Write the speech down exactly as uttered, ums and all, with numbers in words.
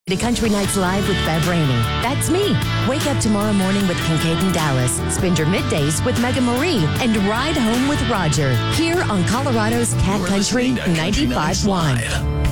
To Country Nights Live with Bev Rainey. That's me. Wake up tomorrow morning with Kincaid and Dallas. Spend your middays with Mega Marie and ride home with Roger. Here on Colorado's Cat Country ninety-five point one.